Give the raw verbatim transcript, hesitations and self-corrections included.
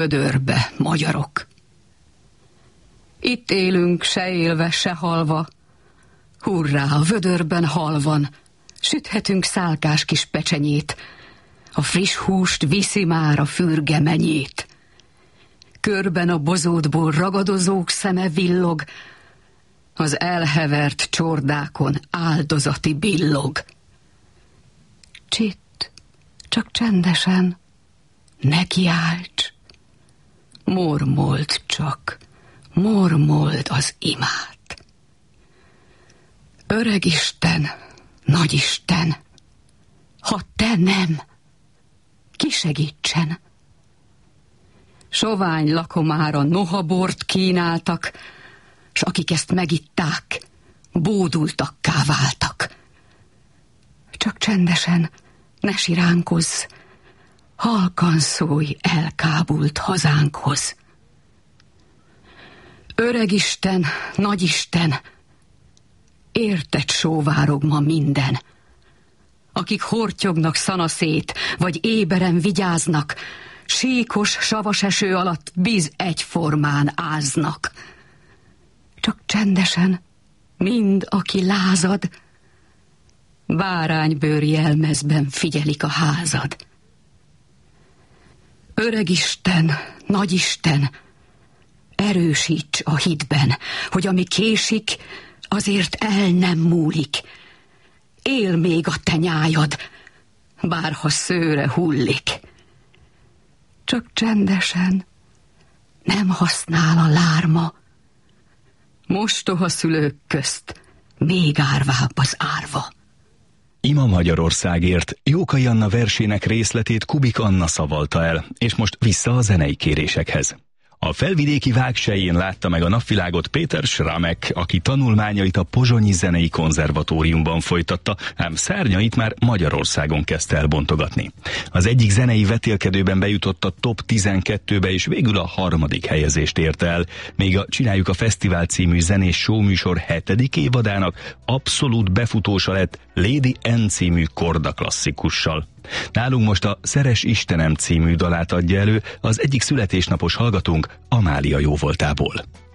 Vödörbe, magyarok. Itt élünk, se élve, se halva. Hurrá, a vödörben hal van. Süthetünk szálkás kis pecsenyét. A friss húst viszi már a fürge menyét. Körben a bozótból ragadozók szeme villog. Az elhevert csordákon áldozati billog. Csitt, csak csendesen, ne kiálts. Mormold csak, mormold az imát. Öreg Isten, nagy Isten, ha te nem, ki segítsen? Sovány lakomára noha bort kínáltak, s akik ezt megitták, bódultakká váltak. Csak csendesen, ne siránkozz, halkan szólj elkábult hazánkhoz. Öreg Isten, nagy Isten, érted sóvárog ma minden. Akik hortyognak szanaszét, vagy éberen vigyáznak, síkos savas eső alatt biz egyformán áznak. Csak csendesen, mind aki lázad, báránybőr jelmezben figyelik a házad. Öreg Isten, nagy Isten, erősíts a hitben, hogy ami késik, azért el nem múlik. Él még a te nyájad, bárha szőre hullik. Csak csendesen, nem használ a lárma. Mostoha szülők közt még árvább az árva. Ima Magyarországért Jókai Anna versének részletét Kubik Anna szavalta el, és most vissza a zenei kérésekhez. A felvidéki Vágselyén látta meg a napvilágot Péter Schramek, aki tanulmányait a Pozsonyi Zenei Konzervatóriumban folytatta, ám szárnyait már Magyarországon kezdte elbontogatni. Az egyik zenei vetélkedőben bejutott a top tizenkettőbe, és végül a harmadik helyezést érte el, még a Csináljuk a Fesztivál című zenés showműsor hetedik évadának abszolút befutósa lett Lady N című korda klasszikussal. Nálunk most a Szeress Istenem című dalát adja elő az egyik születésnapos hallgatónk Amália jóvoltából.